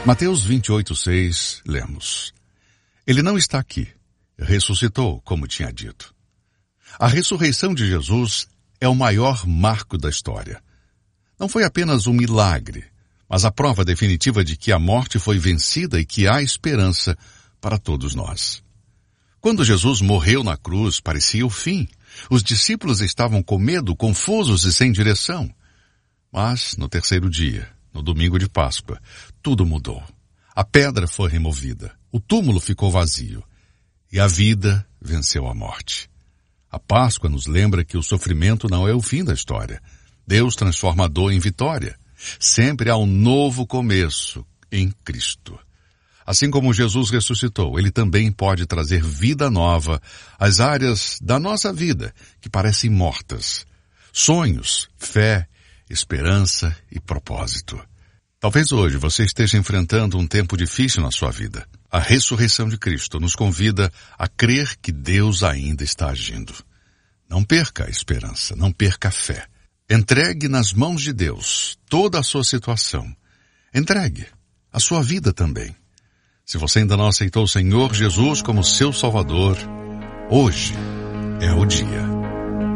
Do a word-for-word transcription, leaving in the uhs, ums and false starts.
Mateus vinte e oito, seis, lemos: Ele não está aqui, ressuscitou, como tinha dito. A ressurreição de Jesus é o maior marco da história. Não foi apenas um milagre, mas a prova definitiva de que a morte foi vencida e que há esperança para todos nós. Quando Jesus morreu na cruz, parecia o fim. Os discípulos estavam com medo, confusos e sem direção. Mas, no terceiro dia, no domingo de Páscoa, tudo mudou. A pedra foi removida, o túmulo ficou vazio e a vida venceu a morte. A Páscoa nos lembra que o sofrimento não é o fim da história. Deus transforma a dor em vitória. Sempre há um novo começo em Cristo. Assim como Jesus ressuscitou, Ele também pode trazer vida nova às áreas da nossa vida que parecem mortas. Sonhos, fé, esperança e propósito. Talvez hoje você esteja enfrentando um tempo difícil na sua vida. A ressurreição de Cristo nos convida a crer que Deus ainda está agindo. Não perca a esperança, não perca a fé. Entregue nas mãos de Deus toda a sua situação. Entregue a sua vida também. Se você ainda não aceitou o Senhor Jesus como seu Salvador, hoje é o dia.